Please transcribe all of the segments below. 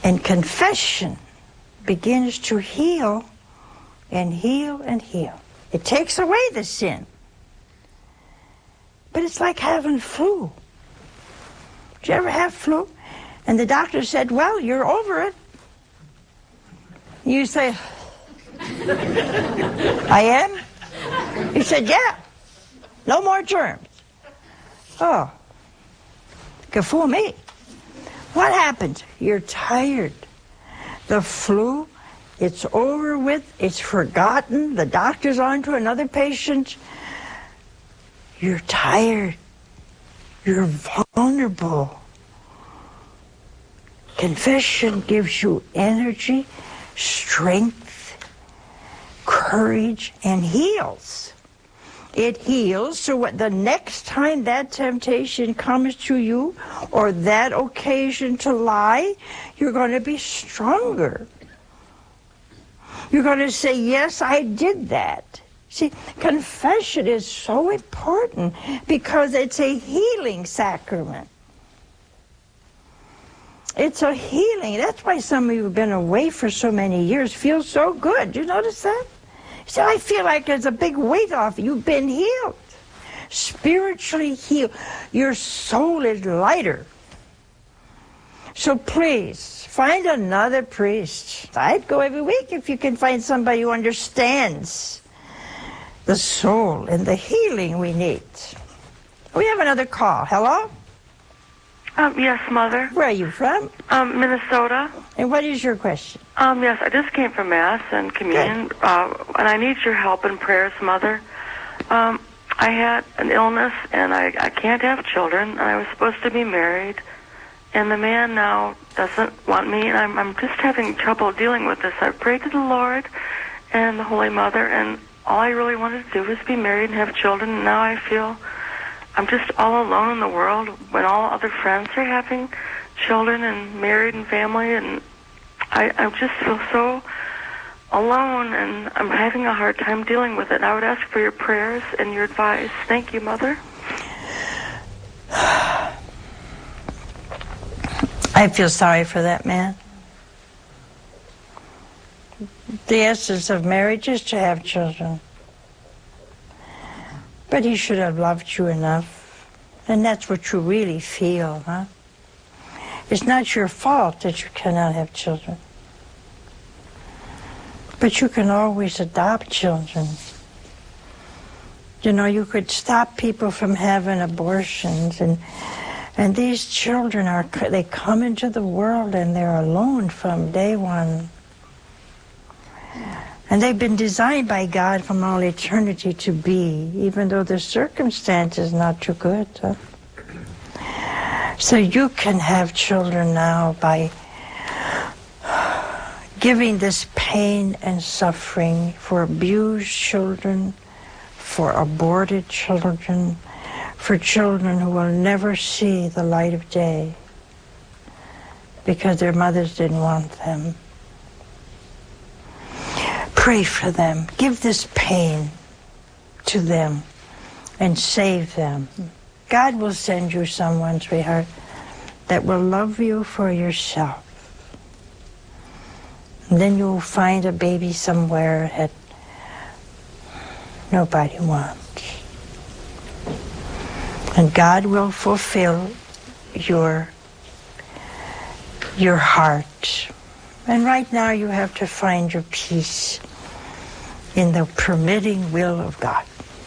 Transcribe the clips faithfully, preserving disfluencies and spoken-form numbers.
And confession begins to heal and heal and heal. It takes away the sin. But it's like having flu. Did you ever have flu? And the doctor said, well, you're over it. You say, I am? He said, yeah. No more germs. Oh, could fool me. What happens? You're tired. The flu, it's over with, it's forgotten, the doctor's on to another patient. You're tired. You're vulnerable. Confession gives you energy, strength, courage, and heals. It heals so what the next time that temptation comes to you or that occasion to lie, you're going to be stronger. You're going to say, yes, I did that. See, confession is so important because it's a healing sacrament. It's a healing. That's why some of you have been away for so many years feel so good. You notice that? See, I feel like there's a big weight off. You've been healed. Spiritually healed. Your soul is lighter. So please, find another priest. I'd go every week if you can find somebody who understands the soul and the healing we need. We have another call. Hello? Um, yes, Mother. Where are you from? Um, Minnesota. And what is your question? Um, yes, I just came from Mass and Communion, uh, and I need your help and prayers, Mother. Um, I had an illness, and I, I can't have children, and I was supposed to be married, and the man now doesn't want me, and I'm, I'm just having trouble dealing with this. I prayed to the Lord and the Holy Mother, and all I really wanted to do was be married and have children, and now I feel I'm just all alone in the world when all other friends are having children and married and family, and I, I just feel so alone, and I'm having a hard time dealing with it. I would ask for your prayers and your advice. Thank you, Mother. I feel sorry for that man. The essence of marriage is to have children. But he should have loved you enough. And that's what you really feel, huh? It's not your fault that you cannot have children. But you can always adopt children. You know, you could stop people from having abortions, and and these children are, they come into the world and they're alone from day one. And they've been designed by God from all eternity to be, even though the circumstance is not too good. Huh? So you can have children now by giving this pain and suffering for abused children, for aborted children, for children who will never see the light of day because their mothers didn't want them. Pray for them. Give this pain to them and save them. God will send you someone, sweetheart, that will love you for yourself. And then you'll find a baby somewhere that nobody wants. And God will fulfill your, your heart. And right now you have to find your peace in the permitting will of God.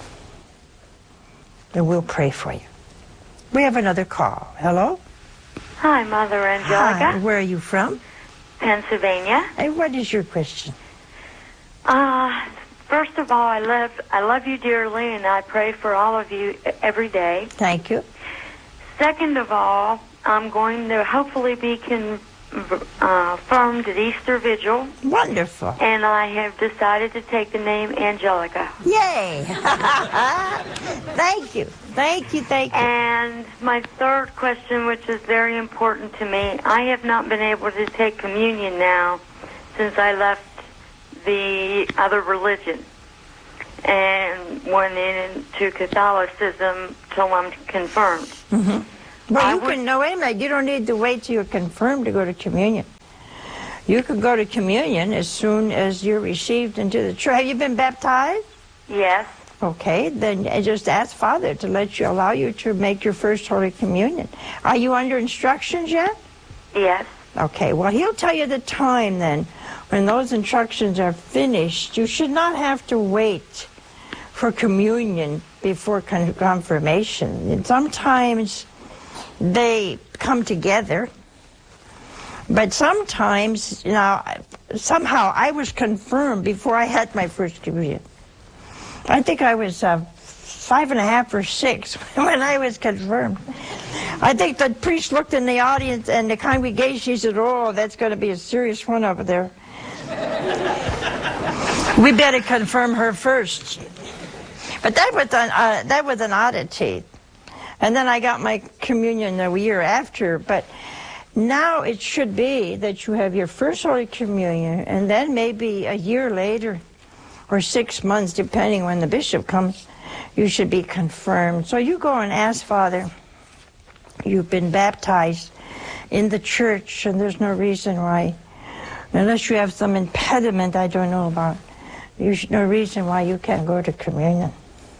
And we'll pray for you. We have another call. Hello? Hi, Mother Angelica. Hi. Where are you from? Pennsylvania. And what is your question? Uh, first of all, I love I love you dearly, and I pray for all of you every day. Thank you. Second of all, I'm going to hopefully be con- uh, confirmed at Easter Vigil. Wonderful. And I have decided to take the name Angelica. Yay! Thank you. Thank you, thank you. And my third question, which is very important to me, I have not been able to take communion now since I left the other religion and went into Catholicism till I'm confirmed. Mm-hmm. Well, I you would, can know, wait a minute, you don't need to wait till you're confirmed to go to communion. You could go to communion as soon as you're received into the church. Have you been baptized? Yes. Okay, then just ask Father to let you, allow you to make your first Holy Communion. Are you under instructions yet? Yes. Okay, well, he'll tell you the time then. When those instructions are finished, you should not have to wait for communion before con- confirmation. And sometimes they come together, but sometimes, you know, somehow I was confirmed before I had my first communion. I think I was uh, five and a half or six when I was confirmed. I think the priest looked in the audience and the congregation, he said, oh, that's going to be a serious one over there. We better confirm her first. But that was an, uh, that was an oddity. And then I got my communion a year after. But now it should be that you have your first Holy Communion, and then maybe a year later, or six months, depending when the bishop comes, you should be confirmed. So you go and ask Father, you've been baptized in the church, and there's no reason why, unless you have some impediment I don't know about, there's no reason why you can't go to communion.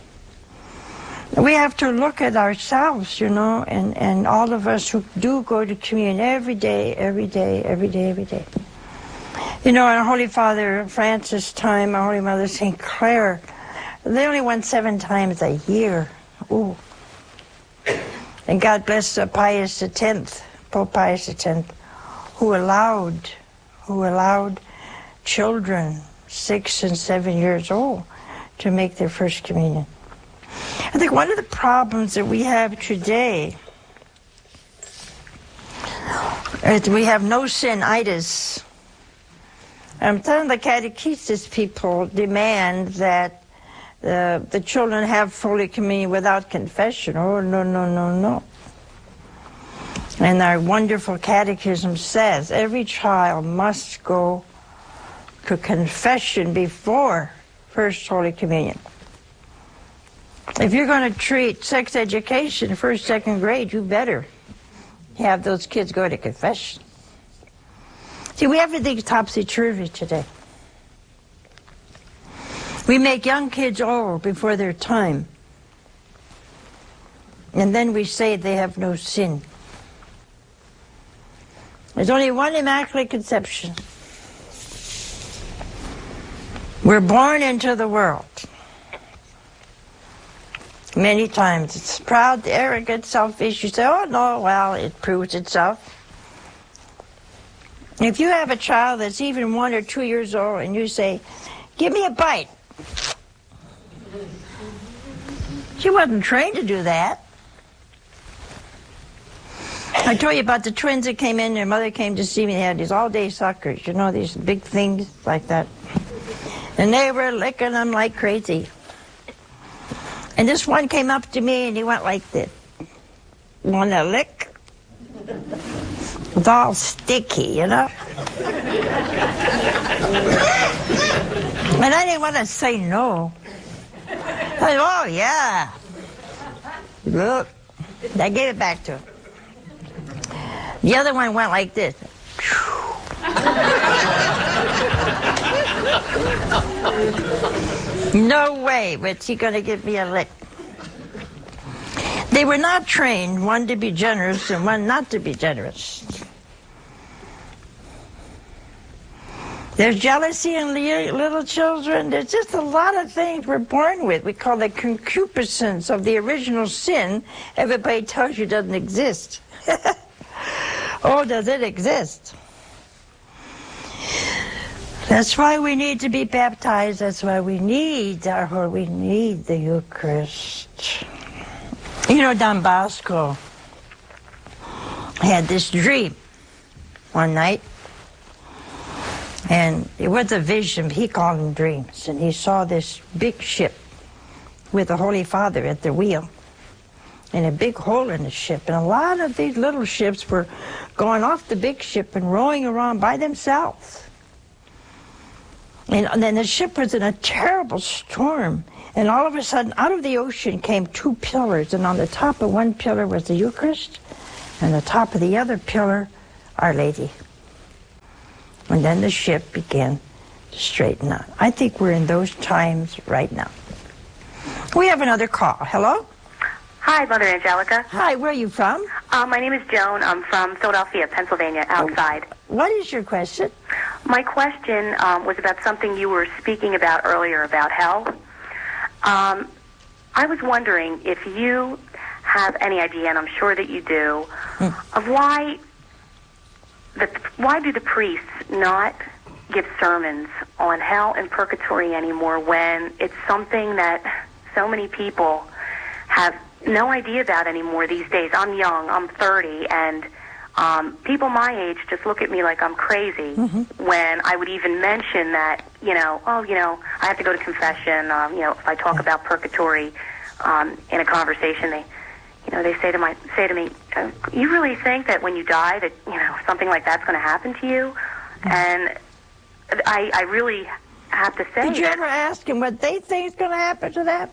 We have to look at ourselves, you know, and, and all of us who do go to communion every day, every day, every day, every day. You know, in Holy Father Francis' time, our Holy Mother Saint Clare, they only went seven times a year. Ooh. And God bless uh, Pius the Tenth, Pope Pius the Tenth, who allowed, who allowed children six and seven years old to make their first communion. I think one of the problems that we have today is we have no sin-itis. I'm telling the catechesis people demand that uh, the children have Holy Communion without confession. Oh, no, no, no, no. And our wonderful catechism says every child must go to confession before First Holy Communion. If you're going to treat sex education first, second grade, you better have those kids go to confession. See, we have everything topsy-turvy today. We make young kids old before their time. And then we say they have no sin. There's only one Immaculate Conception. We're born into the world. Many times it's proud, arrogant, selfish. You say, oh, no, well, it proves itself. If you have a child that's even one or two years old and you say, give me a bite. She wasn't trained to do that. I told you about the twins that came in, their mother came to see me, they had these all-day suckers, you know, these big things like that. And they were licking them like crazy. And this one came up to me and he went like this. Want a lick? It's all sticky, you know? And I didn't want to say no. I said, oh, yeah. Look. I gave it back to him. The other one went like this. No way was he going to give me a lick. They were not trained, one to be generous and one not to be generous. There's jealousy in little children. There's just a lot of things we're born with. We call it concupiscence of the original sin. Everybody tells you doesn't exist. Oh, does it exist? That's why we need to be baptized. That's why we need our, we need the Eucharist. You know, Don Bosco had this dream one night, and it was a vision. He called them dreams, and he saw this big ship with the Holy Father at the wheel, and a big hole in the ship. And a lot of these little ships were going off the big ship and rowing around by themselves. And then the ship was in a terrible storm. And all of a sudden, out of the ocean came two pillars. And on the top of one pillar was the Eucharist, and the top of the other pillar, Our Lady. And then the ship began to straighten out. I think we're in those times right now. We have another call. Hello? Hi, Mother Angelica. Hi, where are you from? Uh, my name is Joan. I'm from Philadelphia, Pennsylvania, outside. What is your question? My question um, was about something you were speaking about earlier about hell. Um, I was wondering if you have any idea, and I'm sure that you do, hmm. of why the why do the priests not give sermons on hell and purgatory anymore when it's something that so many people have no idea about anymore these days? I'm young, I'm thirty, and um, people my age just look at me like I'm crazy mm-hmm. when I would even mention that, you know, oh, you know, I have to go to confession, um, you know, if I talk yeah. about purgatory um, in a conversation, they, you know, they say to my say to me, uh, you really think that when you die that, you know, something like that's going to happen to you? Mm-hmm. And I, I really have to say Did you that, ever ask them what they think is going to happen to them?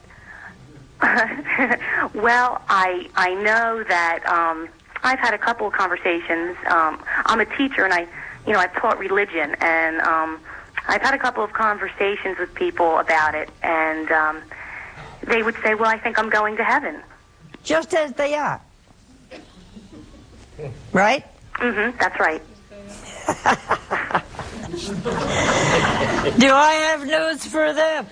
Well, I I know that um, I've had a couple of conversations. Um, I'm a teacher, and I, you know, I've taught religion, and um, I've had a couple of conversations with people about it, and um, they would say, "Well, I think I'm going to heaven." Just as they are, right? Mm-hmm. That's right. Do I have news for them?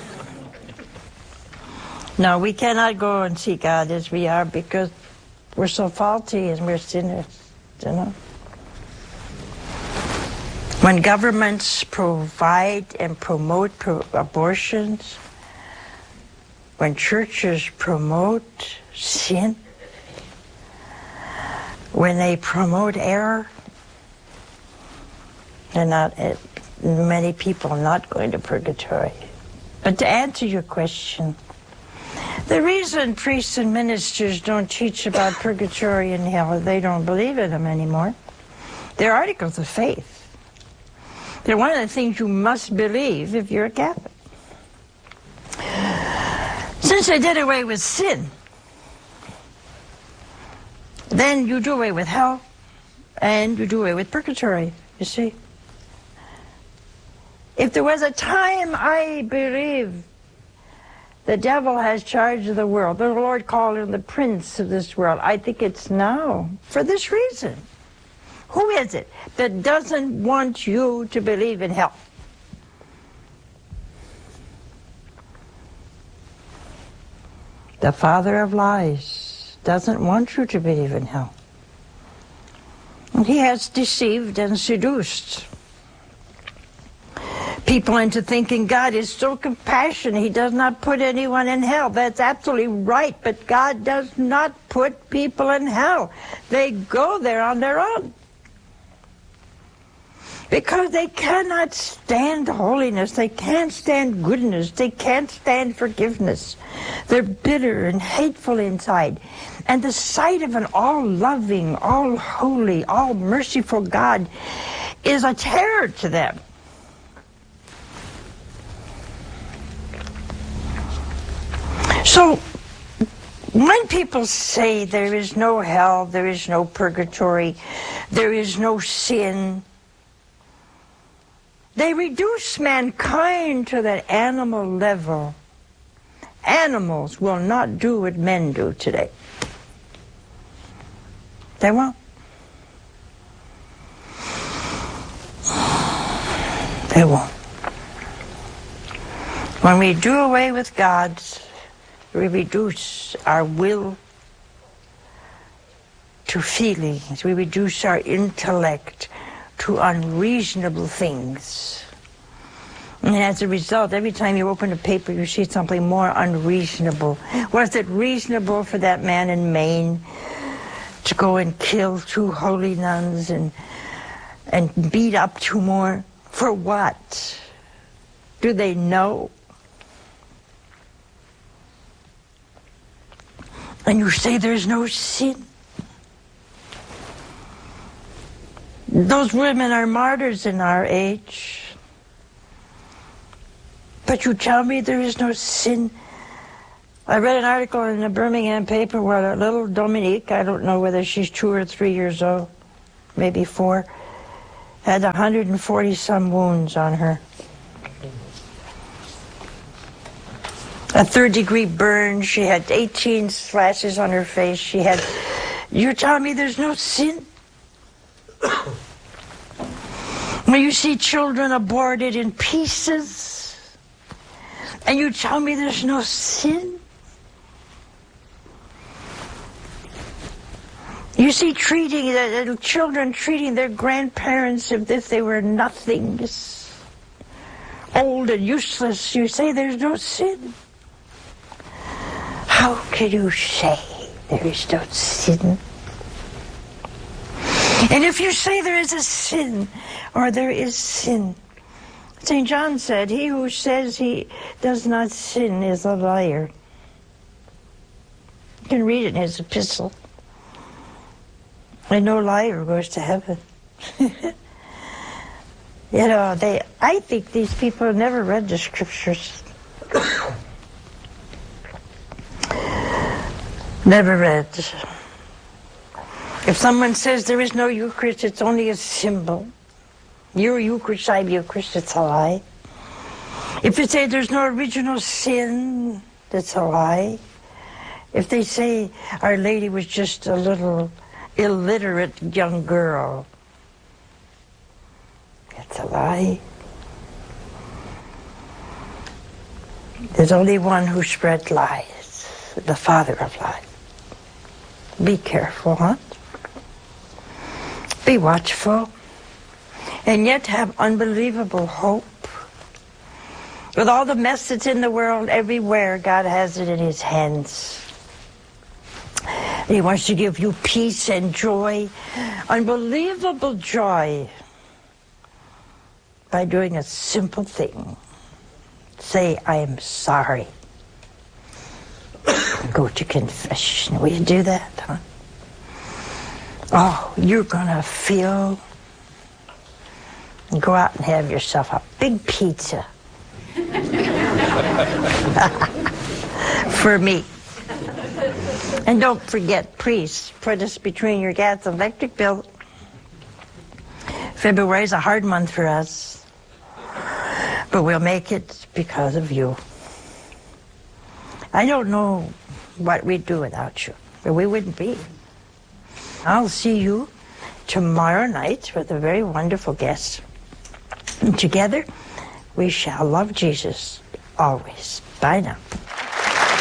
No, we cannot go and see God as we are because we're so faulty and we're sinners, you know. When governments provide and promote pro- abortions, when churches promote sin, when they promote error, they're not, uh, many people are not going to purgatory. But to answer your question, the reason priests and ministers don't teach about purgatory and hell, they don't believe in them anymore. They're articles of faith. They're one of the things you must believe if you're a Catholic. Since they did away with sin, then you do away with hell and you do away with purgatory, you see. If there was a time I believe the devil has charge of the world, the Lord called him the prince of this world, I think it's now, for this reason. Who is it that doesn't want you to believe in hell? The father of lies doesn't want you to believe in hell. And he has deceived and seduced people into thinking God is so compassionate, he does not put anyone in hell. That's absolutely right, but God does not put people in hell. They go there on their own. Because they cannot stand holiness, they can't stand goodness, they can't stand forgiveness. They're bitter and hateful inside. And the sight of an all-loving, all-holy, all-merciful God is a terror to them. So, when people say there is no hell, there is no purgatory, there is no sin, they reduce mankind to that animal level. Animals will not do what men do today. They won't. They won't. When we do away with God's, we reduce our will to feelings. We reduce our intellect to unreasonable things. And as a result, every time you open a paper, you see something more unreasonable. Was it reasonable for that man in Maine to go and kill two holy nuns and and beat up two more? For what? Do they know? And you say there's no sin. Those women are martyrs in our age. But you tell me there is no sin. I read an article in the Birmingham paper where a little Dominique, I don't know whether she's two or three years old, maybe four, Had one hundred forty some wounds on her. A third degree burn. She had eighteen slashes on her face. She had, you're telling me there's no sin? When you see children aborted in pieces, and you tell me there's no sin? You see treating the, the children treating their grandparents as if they were nothings, old and useless. You say there's no sin. How can you say there is no sin? And if you say there is a sin, or there is sin, Saint John said, he who says he does not sin is a liar. You can read it in his epistle. And no liar goes to heaven. You know, they. I think these people have never read the scriptures. Never read. If someone says there is no Eucharist, it's only a symbol. You're Eucharist, I'm Eucharist, it's a lie. If they say there's no original sin, that's a lie. If they say Our Lady was just a little illiterate young girl, that's a lie. There's only one who spread lies, the father of lies. Be careful, huh? Be watchful. And yet have unbelievable hope. With all the mess that's in the world, everywhere, God has it in his hands. He wants to give you peace and joy, unbelievable joy, by doing a simple thing. Say, I am sorry. Go to confession. Will you do that, huh? Oh, you're going to feel... Go out and have yourself a big pizza. For me. And don't forget, priests, put us between your gas and electric bill. February is a hard month for us. But we'll make it because of you. I don't know what we'd do without you. But we wouldn't be. I'll see you tomorrow night with a very wonderful guest. And together, we shall love Jesus always. Bye now.